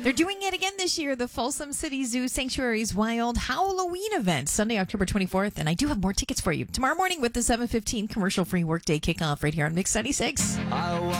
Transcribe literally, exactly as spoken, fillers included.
They're doing it again this year, the Folsom City Zoo Sanctuary's Wild Halloween event, Sunday, October twenty-fourth. And I do have more tickets for you tomorrow morning with the seven fifteen commercial-free workday kickoff right here on Mix ninety-six. I